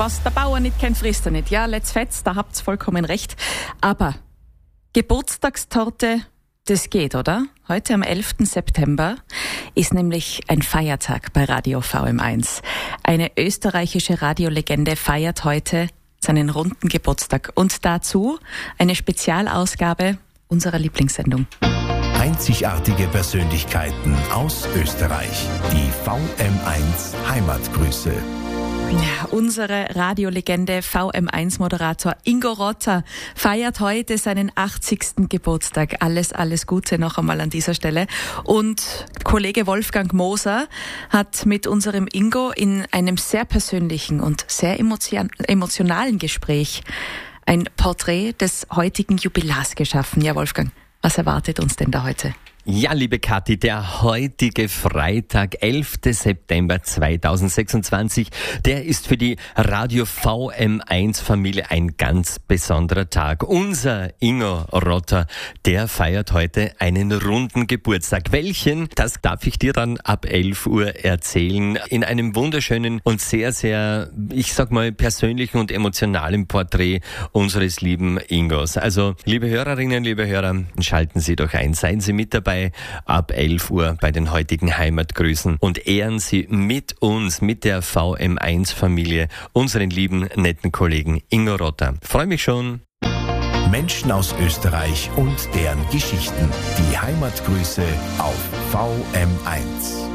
Was der Bauer nicht kennt, frisst er nicht. Ja, let's fetz, da habt's vollkommen recht. Aber Geburtstagstorte, das geht, oder? Heute am 11. September ist nämlich ein Feiertag bei Radio VM1. Eine österreichische Radiolegende feiert heute seinen runden Geburtstag. Und dazu eine Spezialausgabe unserer Lieblingssendung. Einzigartige Persönlichkeiten aus Österreich. Die VM1 Heimatgrüße. Ja, unsere Radiolegende VM1-Moderator Ingo Rotter feiert heute seinen 80. Geburtstag. Alles Gute noch einmal an dieser Stelle. Und Kollege Wolfgang Moser hat mit unserem Ingo in einem sehr persönlichen und sehr emotionalen Gespräch ein Porträt des heutigen Jubilars geschaffen. Ja, Wolfgang, was erwartet uns denn da heute? Ja, liebe Kathi, der heutige Freitag, 11. September 2026, der ist für die Radio VM1-Familie ein ganz besonderer Tag. Unser Ingo Rotter, der feiert heute einen runden Geburtstag. Welchen, das darf ich dir dann ab 11 Uhr erzählen, in einem wunderschönen und sehr, sehr, ich sag mal, persönlichen und emotionalen Porträt unseres lieben Ingos. Also, liebe Hörerinnen, liebe Hörer, schalten Sie doch ein, seien Sie mit dabei ab 11 Uhr bei den heutigen Heimatgrüßen und ehren Sie mit uns, mit der VM1-Familie, unseren lieben, netten Kollegen Ingo Rotter. Freue mich schon. Menschen aus Österreich und deren Geschichten. Die Heimatgrüße auf VM1.